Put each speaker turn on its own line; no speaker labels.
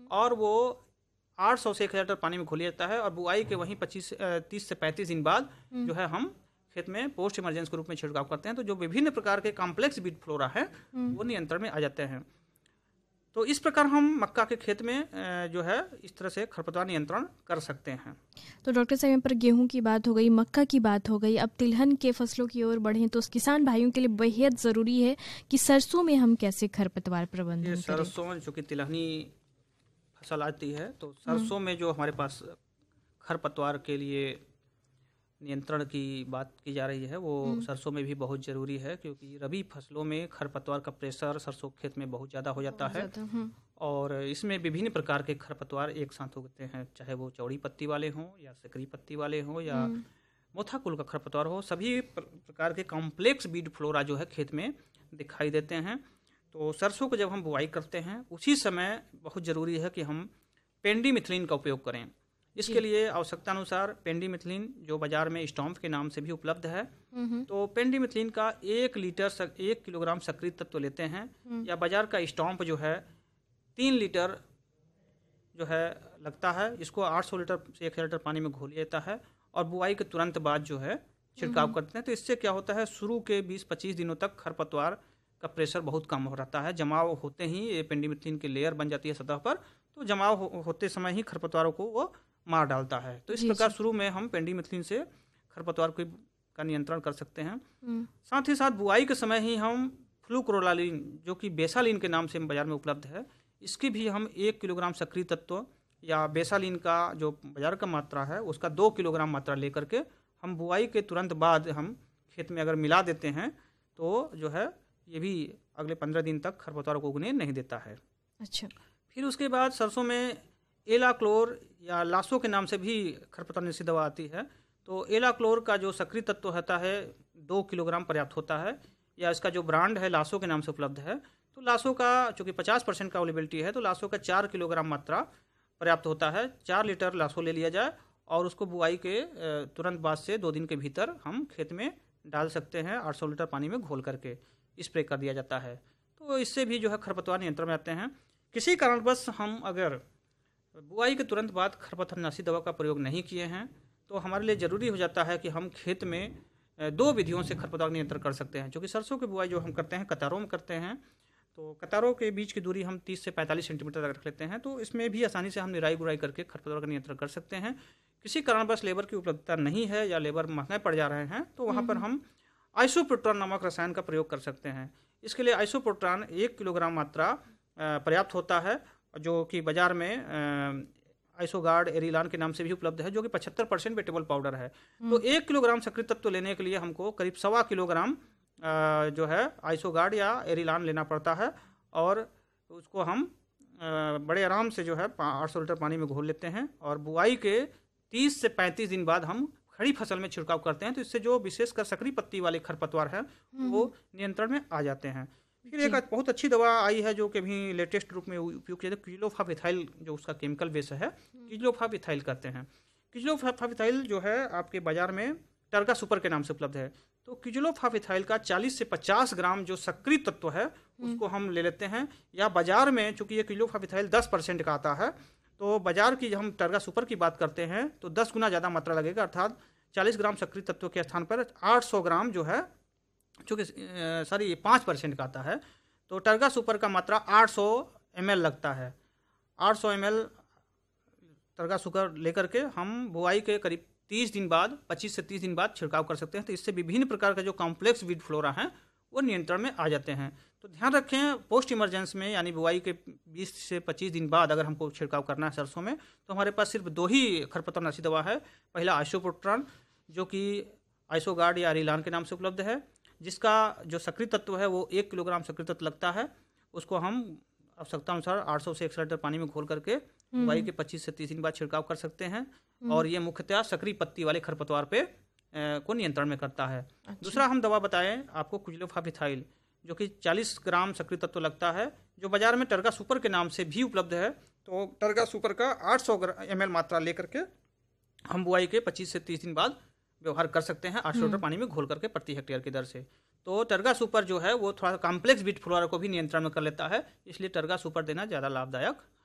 और वो 800 से 1000 लीटर पानी में घोल जाता है और बुआई के वहीं 30 से 35 दिन बाद जो है हम खेत में पोस्ट इमरजेंसी के रूप में छिड़काव करते हैं। तो जो विभिन्न प्रकार के कॉम्प्लेक्स बीट फ्लोरा है वो नियंत्रण में आ जाते हैं। तो इस प्रकार हम मक्का के खेत में जो है इस तरह से खरपतवार नियंत्रण कर सकते हैं।
तो डॉक्टर साहब, यहाँ पर गेहूं की बात हो गई, मक्का की बात हो गई, अब तिलहन के फसलों की ओर बढ़ें तो किसान भाइयों के लिए बेहद ज़रूरी है कि सरसों में हम कैसे खरपतवार प्रबंधन करें।
सरसों में चूँकि तिलहनी फसल आती है तो सरसों में जो हमारे पास खरपतवार के लिए नियंत्रण की बात की जा रही है वो सरसों में भी बहुत ज़रूरी है, क्योंकि रबी फसलों में खरपतवार का प्रेशर सरसों खेत में बहुत ज़्यादा हो जाता है और इसमें विभिन्न प्रकार के खरपतवार एक साथ उगते हैं, चाहे वो चौड़ी पत्ती वाले हों या सकरी पत्ती वाले हों या मोथा कुल का खरपतवार हो। सभी प्रकार के कॉम्प्लेक्स बीड फ्लोरा जो है खेत में दिखाई देते हैं। तो सरसों को जब हम बुआई करते हैं उसी समय बहुत ज़रूरी है कि हम पेंडीमिथलिन का उपयोग करें। इसके लिए आवश्यकता अनुसार पेंडीमिथलिन जो बाजार में स्टॉम्प के नाम से भी उपलब्ध है, तो पेंडीमिथलिन का 1 किलोग्राम सक्रिय तत्व लेते हैं या बाजार का स्टॉम्प जो है 3 लीटर जो है लगता है, इसको 800 लीटर से 1000 लीटर पानी में घोल जाता है और बुआई के तुरंत बाद जो है छिड़काव करते हैं। तो इससे क्या होता है, शुरू के 20-25 दिनों तक खरपतवार का प्रेशर बहुत कम हो रहता है। जमाव होते ही ये पेंडीमिथलिन की लेयर बन जाती है सतह पर, तो जमाव होते समय ही खरपतवारों को वो मार डालता है। तो इस प्रकार शुरू में हम पेंडीमिथलिन से खरपतवार का नियंत्रण कर सकते हैं। साथ ही साथ बुआई के समय ही हम फ्लूक्लोरालिन जो कि बेसालिन के नाम से बाजार में उपलब्ध है, इसकी भी हम 1 किलोग्राम सक्रिय तत्व या बेसालिन का जो बाजार का मात्रा है उसका 2 किलोग्राम मात्रा लेकर के हम बुआई के तुरंत बाद हम खेत में अगर मिला देते हैं तो जो है ये भी अगले 15 दिन तक खरपतवार को उगने नहीं देता है।
अच्छा,
फिर उसके बाद सरसों में एलाक्लोर या लासो के नाम से भी खरपतवार निषेधी दवा आती है। तो एलाक्लोर का जो सक्रिय तत्व होता है 2 किलोग्राम पर्याप्त होता है, या इसका जो ब्रांड है लासो के नाम से उपलब्ध है। तो लासो का चूँकि 50% का अवेलेबिलिटी है तो लासो का 4 किलोग्राम मात्रा पर्याप्त होता है। 4 लीटर लासो ले लिया जाए और उसको बुआई के तुरंत बाद से 2 दिन के भीतर हम खेत में डाल सकते हैं। 800 लीटर पानी में घोल करके स्प्रे कर दिया जाता है। तो इससे भी जो है खरपतवार नियंत्रण में आते हैं। किसी कारणवश हम अगर बुआई के तुरंत बाद खरपतवारनाशी दवा का प्रयोग नहीं किए हैं तो हमारे लिए ज़रूरी हो जाता है कि हम खेत में 2 विधियों से खरपतवार नियंत्रण कर सकते हैं। क्योंकि सरसों की बुआई जो हम करते हैं कतारों में करते हैं, तो कतारों के बीच की दूरी हम 30 से 45 सेंटीमीटर तक रख लेते हैं। तो इसमें भी आसानी से हम निराई गुराई करके खरपतवार का नियंत्रण कर सकते हैं। किसी कारणवश लेबर की उपलब्धता नहीं है या लेबर महंगे पड़ जा रहे हैं तो वहाँ पर हम आइसोप्रोट्रॉन नामक रसायन का प्रयोग कर सकते हैं। इसके लिए आइसोप्रोट्रॉन 1 किलोग्राम मात्रा पर्याप्त होता है, जो कि बाजार में आइसोगार्ड एरिलान के नाम से भी उपलब्ध है, जो कि 75% वेटेबल पाउडर है। तो 1 किलोग्राम सक्रिय तत्व लेने के लिए हमको करीब 1.25 किलोग्राम जो है आइसोगार्ड या एरिलान लेना पड़ता है और उसको हम बड़े आराम से जो है 800 लीटर पानी में घोल लेते हैं और बुआई के 30 से 35 दिन बाद हम खड़ी फसल में छिड़काव करते हैं। तो इससे जो विशेषकर सकरी पत्ती वाले खरपतवार है वो नियंत्रण में आ जाते हैं। फिर एक बहुत अच्छी दवा आई है जो कि अभी लेटेस्ट रूप में उपयोग किया जाता है, क्विजलोफाविथाइल, जो उसका केमिकल बेस है क्विजलोफाविथाइल कहते हैं। क्विजलोफाविथाइल जो है आपके बाजार में टर्गा सुपर के नाम से उपलब्ध है। तो क्विजलोफाविथाइल का 40 से 50 ग्राम जो सक्रिय तत्व है उसको हम ले लेते हैं, या बाजार में चूंकि ये क्विजलोफाविथाइल 10% का आता है तो बाजार की जब हम टर्गा सुपर की बात करते हैं तो 10 गुना ज़्यादा मात्रा लगेगा, अर्थात 40 ग्राम सक्रिय तत्व के स्थान पर 800 ग्राम जो है चूँकि 5% का आता है। तो टर्गा सुपर का मात्रा 800 ml लगता है। 800 ml टर्गा सुपर लेकर के हम बुआई के करीब 30 दिन बाद 25 से 30 दिन बाद छिड़काव कर सकते हैं। तो इससे विभिन्न प्रकार के जो कॉम्प्लेक्स वीड फ्लोरा हैं वो नियंत्रण में आ जाते हैं। तो ध्यान रखें, पोस्ट इमरजेंसी में यानी बुआई के 20 से 25 दिन बाद अगर हमको छिड़काव करना है सरसों में तो हमारे पास सिर्फ 2 ही खरपतवारनाशी दवा है। पहला आइसोप्रोट्रॉन जो कि आइसोगार्ड या एरिलान के नाम से उपलब्ध है, जिसका जो सक्रिय तत्व है वो 1 किलोग्राम सक्रिय तत्व लगता है। उसको हम आवश्यकता अनुसार 800 से 100 लीटर पानी में घोल करके बुआई के 25 से 30 दिन बाद छिड़काव कर सकते हैं और ये मुख्यतः सक्रिय पत्ती वाले खरपतवार पे को नियंत्रण में करता है। अच्छा। दूसरा हम दवा बताएं आपको क्विजलोफाविथाइल जो कि 40 ग्राम सक्रिय तत्व लगता है, जो बाजार में टर्गा सुपर के नाम से भी उपलब्ध है। तो टर्गा सुपर का 800 ml मात्रा लेकर के हम बुआई के 25 से 30 दिन बाद व्यवहार कर सकते हैं 800 लीटर पानी में घोल करके प्रति हेक्टेयर की दर से। तो टर्गा सुपर जो है वो थोड़ा कॉम्प्लेक्स बीट फ्लोरा को भी नियंत्रण में कर लेता है, इसलिए टर्गा सुपर देना ज़्यादा लाभदायक